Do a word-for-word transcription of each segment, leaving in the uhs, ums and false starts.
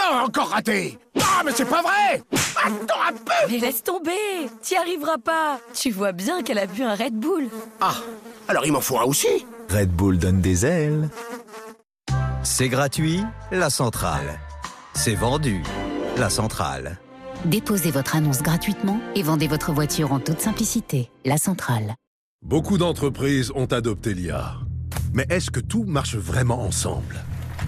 Non, encore raté. Ah, mais c'est pas vrai. Attends un peu. Mais laisse tomber. T'y arriveras pas. Tu vois bien qu'elle a bu un Red Bull. Ah, alors il m'en faut un aussi. Red Bull donne des ailes. C'est gratuit, la centrale. C'est vendu, la centrale. Déposez votre annonce gratuitement et vendez votre voiture en toute simplicité. La centrale. Beaucoup d'entreprises ont adopté l'I A. Mais est-ce que tout marche vraiment ensemble?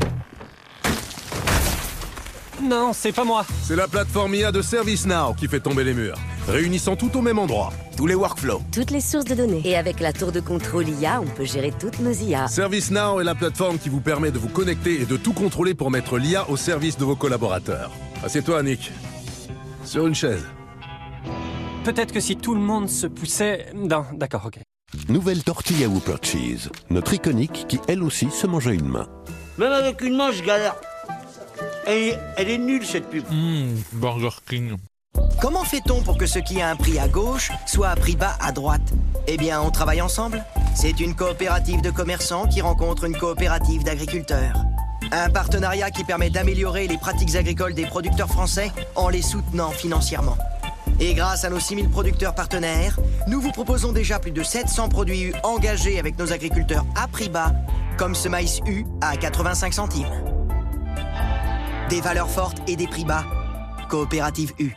Non, c'est pas moi. C'est la plateforme I A de ServiceNow qui fait tomber les murs, réunissant tout au même endroit. Tous les workflows. Toutes les sources de données. Et avec la tour de contrôle I A, on peut gérer toutes nos I A. ServiceNow est la plateforme qui vous permet de vous connecter et de tout contrôler pour mettre l'I A au service de vos collaborateurs. Assieds-toi, Nick. Sur une chaise. Peut-être que si tout le monde se poussait... Non, d'accord, ok. Nouvelle tortilla Whopper Cheese. Notre iconique qui, elle aussi, se mange à une main. Même avec une main, je galère. Elle, elle est nulle, cette pub. Mmh, Burger King. Comment fait-on pour que ce qui a un prix à gauche soit à prix bas à droite? Eh bien, on travaille ensemble. C'est une coopérative de commerçants qui rencontre une coopérative d'agriculteurs. Un partenariat qui permet d'améliorer les pratiques agricoles des producteurs français en les soutenant financièrement. Et grâce à nos six mille producteurs partenaires, nous vous proposons déjà plus de sept cents produits U engagés avec nos agriculteurs à prix bas, comme ce maïs U à quatre-vingt-cinq centimes. Des valeurs fortes et des prix bas. Coopérative U.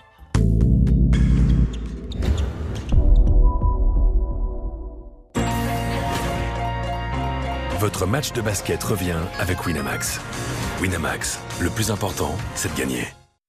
Votre match de basket revient avec Winamax. Winamax, le plus important, c'est de gagner.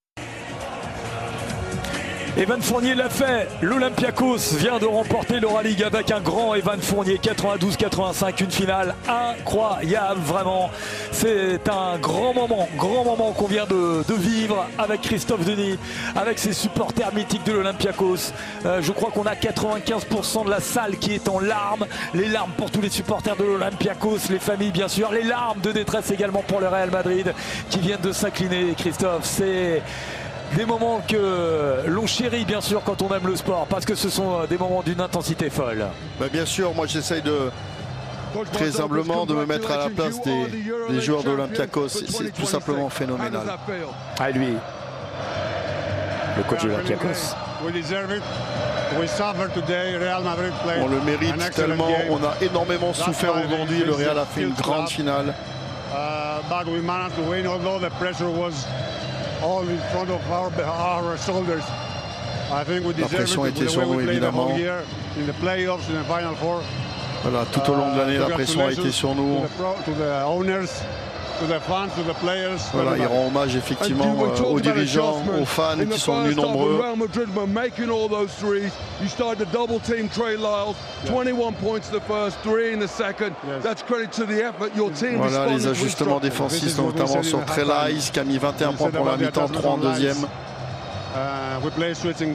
Evan Fournier l'a fait, l'Olympiakos vient de remporter l'Euroligue avec un grand Evan Fournier, quatre-vingt-douze quatre-vingt-cinq, une finale incroyable, vraiment. C'est un grand moment, grand moment qu'on vient de, de vivre avec Christophe Denis, avec ses supporters mythiques de l'Olympiakos. Euh, je crois qu'on a quatre-vingt-quinze pour cent de la salle qui est en larmes, les larmes pour tous les supporters de l'Olympiakos, les familles bien sûr, les larmes de détresse également pour le Real Madrid qui viennent de s'incliner. Christophe, c'est... des moments que l'on chérit bien sûr quand on aime le sport, parce que ce sont des moments d'une intensité folle. Bah bien sûr, moi j'essaye de très humblement de me mettre à la place des, des joueurs de l'Olympiakos. C'est tout simplement phénoménal. Ah lui, le coach de l'Olympiakos. On le mérite tellement, on a énormément souffert aujourd'hui, le Real a fait une grande finale. La pression était sur nous évidemment. Voilà, tout au long de l'année, la pression a été sur nous. Voilà, il rend hommage effectivement euh, aux dirigeants, aux fans qui sont venus nombreux. Voilà, les ajustements défensifs, notamment sur Trey Lyles qui a mis vingt et un points pour la mi-temps, trois en deuxième. Voilà.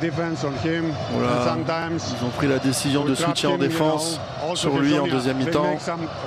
Ils ont pris la décision de switcher en défense sur lui en deuxième mi-temps.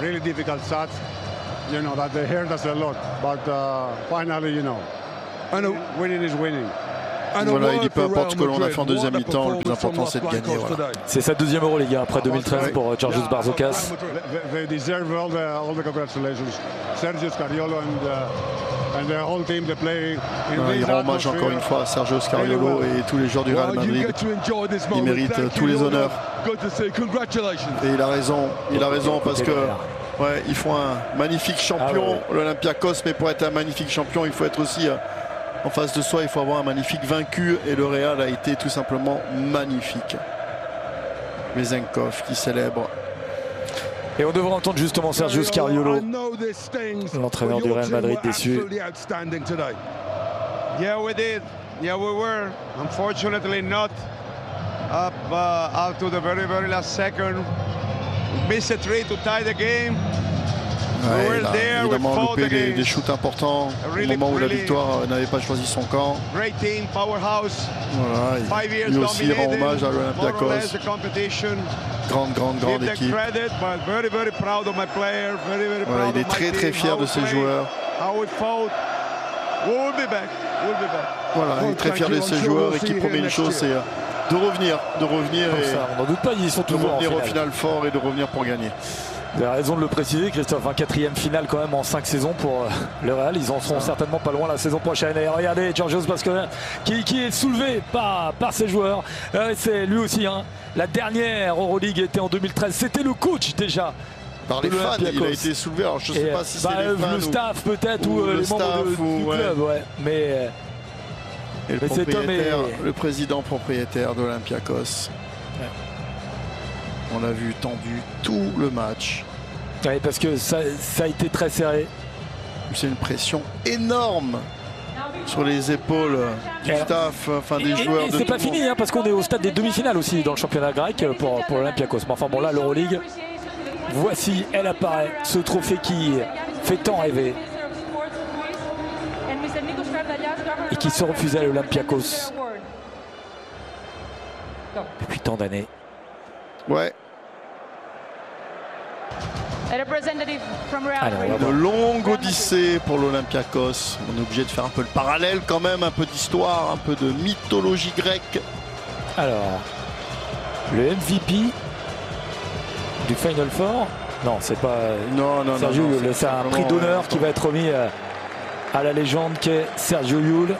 You know that they hurt us a lot, but uh, finally, you know, winning is winning. Voilà, il dit peu importe ce que l'on a fait en deuxième mi-temps, le plus important c'est de gagner. Voilà. C'est sa deuxième Euroleague après deux mille treize pour Georgios Barzokas. They deserve all the, all the congratulations. Sergio Scariolo and, uh, and the whole team they play. Voilà, il rend hommage encore une fois à Sergio Scariolo et tous les joueurs du Real Madrid. Il mérite tous les honneurs. Et il a raison, il a raison parce que ouais, ils font un magnifique champion, ah ouais. L'Olympiakos, mais pour être un magnifique champion, il faut être aussi euh, en face de soi, il faut avoir un magnifique vaincu, et le Real a été tout simplement magnifique. Vezenkov qui célèbre. Et on devrait entendre justement Sergio Scariolo, l'entraîneur du Real Madrid déçu. Yeah, we did. Yeah, we were. Unfortunately not up, uh, up to the very, very last second. Missed a three to tie the game. Ouais, il a évidemment loupé des, des shoots importants au moment où la victoire n'avait pas choisi son camp. Great team, powerhouse. Voilà, il, lui aussi il rend hommage à l'Olympiakos. Grande, grande, grande équipe. Voilà, il est très très fier de ses joueurs. Voilà, il est très fier de ses joueurs et qui promet une chose, c'est de revenir, de revenir et on n'en doute pas, ils sont de revenir au final fort et de revenir pour gagner. Vous avez raison de le préciser, Christophe, un quatrième finale quand même en cinq saisons pour euh, le Real. Ils en seront certainement pas loin la saison prochaine. Et regardez, Georgios Pascal qui, qui est soulevé par, par ses joueurs. Euh, C'est lui aussi, hein. La dernière Euroleague était en deux mille treize. C'était le coach déjà. Par les fans, il a été soulevé. Alors je ne sais Et, pas si bah, c'est les fans le staff peut-être ou, ou les staff, membres de, ou, du ouais. club. Ouais. Mais, et le, mais propriétaire, est... le président propriétaire d'Olympiakos. Ouais. On l'a vu tendu tout le match. Oui, parce que ça, ça a été très serré. C'est une pression énorme sur les épaules du staff, enfin des et, joueurs. Et de c'est pas fini, hein, parce qu'on est au stade des demi-finales aussi dans le championnat grec pour, pour l'Olympiakos. Mais enfin bon, là, l'Euroleague, voici, elle apparaît, ce trophée qui fait tant rêver et qui se refusait à l'Olympiakos depuis tant d'années. Ouais. Alors, une longue odyssée pour l'Olympiakos. On est obligé de faire un peu le parallèle quand même, un peu d'histoire, un peu de mythologie grecque. Alors, le M V P du Final Four, non, c'est pas non, non, Sergio non, non, Llull, c'est un prix d'honneur qui va être remis à la légende qu'est Sergio Llull.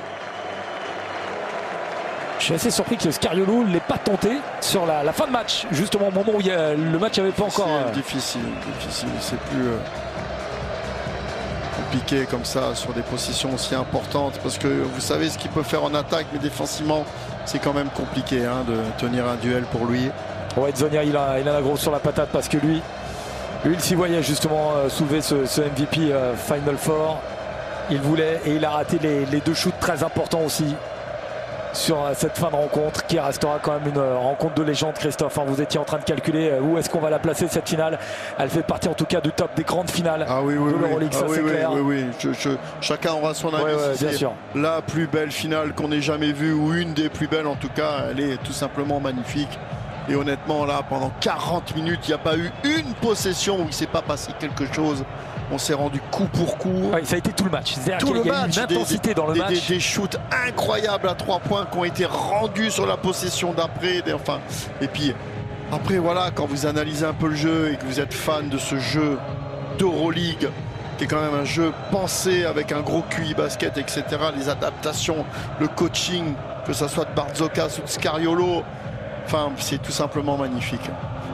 Je suis assez surpris que Scariolo ne l'ait pas tenté sur la, la fin de match, justement au moment où il y a, le match n'avait pas encore... C'est difficile, difficile, c'est plus euh, compliqué comme ça sur des positions aussi importantes, parce que vous savez ce qu'il peut faire en attaque, mais défensivement c'est quand même compliqué hein, de tenir un duel pour lui. Ouais, Zonia il, a, il en a gros sur la patate, parce que lui, lui il s'y voyait justement euh, soulever ce, ce M V P euh, Final Four. Il voulait et il a raté les, les deux shoots très importants aussi sur cette fin de rencontre qui restera quand même une rencontre de légende. Christophe, hein, vous étiez en train de calculer où est-ce qu'on va la placer cette finale. Elle fait partie en tout cas du top des grandes finales ah oui, oui, de l'Euroleague, oui. ça ah c'est oui, clair. Oui, oui, je, je, chacun aura son avis. Ouais, ouais, si bien sûr. La plus belle finale qu'on ait jamais vue ou une des plus belles en tout cas, elle est tout simplement magnifique. Et honnêtement là, pendant quarante minutes, il n'y a pas eu une possession où il ne s'est pas passé quelque chose. On s'est rendu coup pour coup. Ouais, ça a été tout le match. Tout le il y a match, eu une intensité des, dans le des, match. Des, des shoots incroyables à trois points qui ont été rendus sur la possession d'après. Enfin, et puis après voilà, quand vous analysez un peu le jeu et que vous êtes fan de ce jeu d'Euroleague, qui est quand même un jeu pensé avec un gros Q I basket, et cetera. Les adaptations, le coaching, que ce soit de Bartzokas ou de Scariolo, enfin c'est tout simplement magnifique.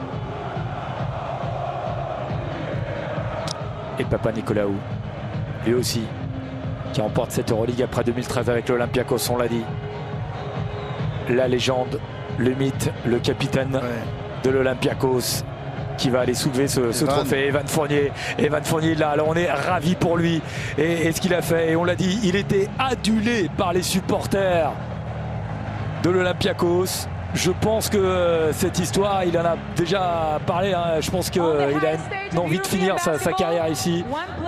Et Papa Nicolaou, lui aussi, qui remporte cette Euroleague après deux mille treize avec l'Olympiakos, on l'a dit. La légende, le mythe, le capitaine ouais. de l'Olympiakos qui va aller soulever ce, ce trophée. Evan Fournier, Evan Fournier là, alors on est ravis pour lui et, et ce qu'il a fait. Et on l'a dit, il était adulé par les supporters de l'Olympiakos. Je pense que cette histoire, il en a déjà parlé. Hein. Je pense qu'il a envie de finir sa, sa carrière ici.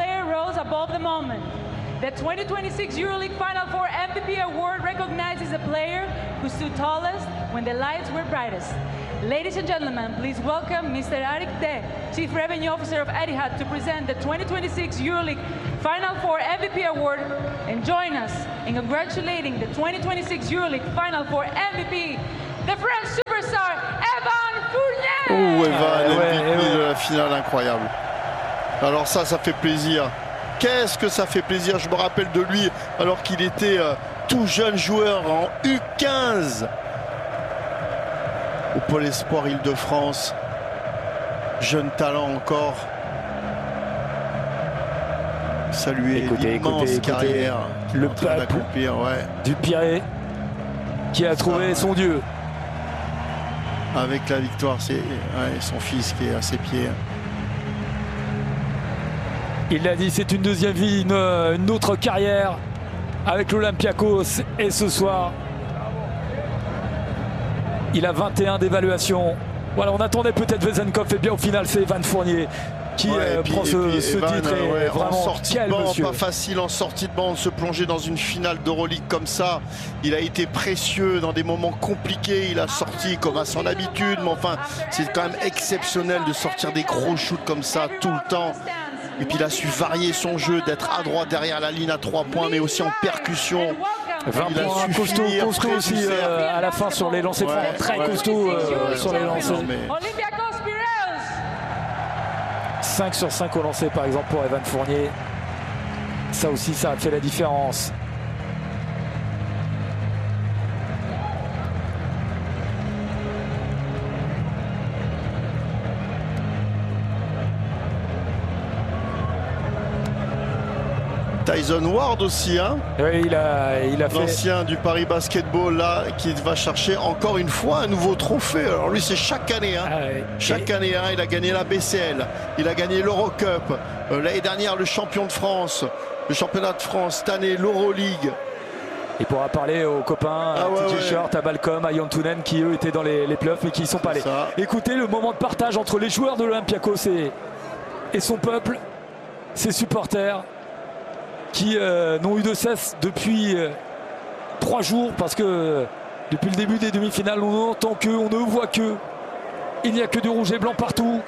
The twenty twenty-six EuroLeague Final Four M V P award recognizes a player who stood tallest when the lights were brightest. Ladies and gentlemen, please welcome Mister Arik De, Chief Revenue Officer of Etihad, to present the twenty twenty-six EuroLeague Final Four M V P award and join us in congratulating the twenty twenty-six EuroLeague Final Four M V P, the French superstar Evan Fournier. Oh, Evan, ouais, M V P ouais. de la finale, incroyable. Alors ça, ça fait plaisir. Qu'est-ce que ça fait plaisir. Je me rappelle de lui alors qu'il était euh, tout jeune joueur en U quinze au Pôle Espoir Île-de-France. Jeune talent encore. Saluer l'immense carrière. Le peuple ouais. du Pirée qui a trouvé son Dieu. Avec la victoire, c'est ouais, son fils qui est à ses pieds. Il l'a dit, c'est une deuxième vie, une, une autre carrière avec l'Olympiakos. Et ce soir, il a vingt et un d'évaluation. Voilà, on attendait peut-être Vezenkov, et bien au final, c'est Evan Fournier qui ouais, euh, puis, prend ce, ce Evan, titre. Et ouais, vraiment, en sortie quel de banc, monsieur. Pas facile en sortie de banc de se plonger dans une finale d'Euroleague comme ça. Il a été précieux dans des moments compliqués. Il a sorti comme à son habitude. Mais enfin, c'est quand même exceptionnel de sortir des gros shoots comme ça tout le temps. Et puis il a su varier son jeu, d'être à droite derrière la ligne à trois points, mais aussi en percussion. vingt il a points, su costaud, finir, costaud aussi euh, à la fin sur les lancers francs, ouais, très ouais, costaud euh, sur les lancers. Mais... cinq sur cinq au lancer par exemple pour Evan Fournier. Ça aussi, ça a fait la différence. Tyson Ward aussi, hein. Oui, il a, il a fait... L'ancien du Paris Basketball, là, qui va chercher encore une fois un nouveau trophée. Alors lui, c'est chaque année, hein. Ah, oui. Chaque Et... année, hein. Il a gagné la B C L, il a gagné l'Eurocup. Euh, L'année dernière, le champion de France, le championnat de France. Cette année, l'Euroleague. Il pourra parler aux copains, ah, à ouais, T J ouais. Short, à Balcom, à Yantunen, qui eux étaient dans les, les playoffs, mais qui n'y sont pas allés. Écoutez le moment de partage entre les joueurs de l'Olympiakos et, et son peuple, ses supporters, qui euh, n'ont eu de cesse depuis euh, trois jours, parce que euh, depuis le début des demi-finales, on n'entend que, on ne voit que, il n'y a que du rouge et blanc partout.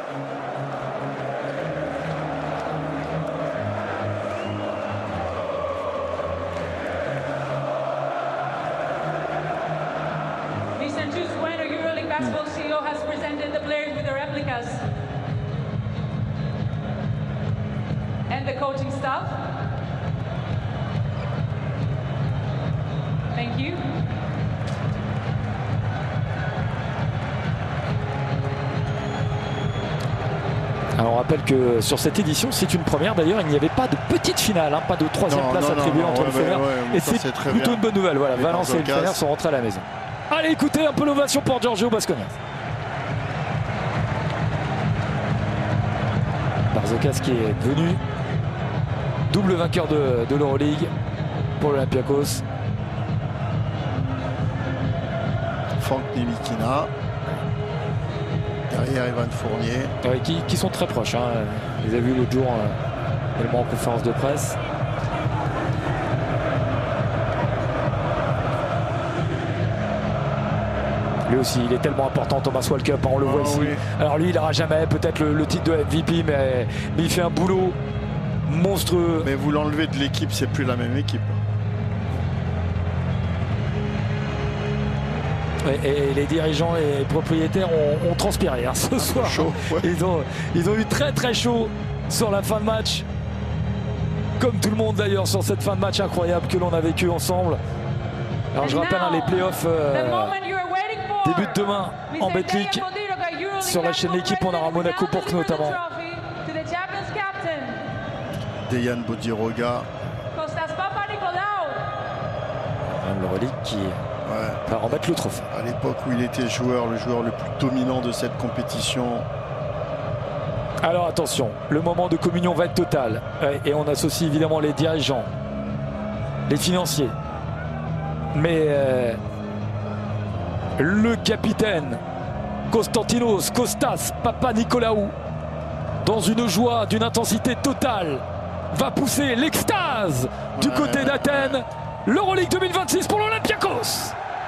And the coaching staff. Thank you. Alors on rappelle que sur cette édition, c'est une première d'ailleurs, il n'y avait pas de petite finale, hein, pas de troisième non, place non, attribuée non, entre non, le Fener. Ouais, ouais, et c'est plutôt bien. Une bonne nouvelle. Voilà, Valence et le Fener sont rentrés à la maison. Allez, écoutez un peu l'ovation pour Giorgio Basconia. Barzokas qui est devenu double vainqueur de, de l'Euroleague pour l'Olympiakos. Franck Ntilikina. Derrière Evan Fournier. Ouais, qui, qui sont très proches. Hein. On les a vus l'autre jour euh, également en conférence de presse. Lui aussi, il est tellement important, Thomas Walkup, hein, on le oh, voit ici. Oui. Alors lui, il n'aura jamais peut-être le, le titre de M V P, mais, mais il fait un boulot monstrueux. Mais vous l'enlevez de l'équipe, c'est plus la même équipe. Et, et les dirigeants et les propriétaires ont, ont transpiré hein, ce ah, soir. Chaud, ouais. ils, ont, ils ont eu très très chaud sur la fin de match. Comme tout le monde d'ailleurs sur cette fin de match incroyable que l'on a vécu ensemble. Alors je rappelle hein, les playoffs euh, débutent demain en Betclic. Sur la chaîne L'équipe, on aura Monaco-Bourg notamment. Dejan Bodiroga. L'Euroleague qui ouais. va remettre le trophée. À l'époque où il était joueur, le joueur le plus dominant de cette compétition. Alors attention, le moment de communion va être total. Et on associe évidemment les dirigeants, les financiers. Mais euh, le capitaine Konstantinos Kostas Papanicolaou, dans une joie d'une intensité totale, va pousser l'extase ouais. du côté d'Athènes. L'Euroleague deux mille vingt-six pour l'Olympiakos.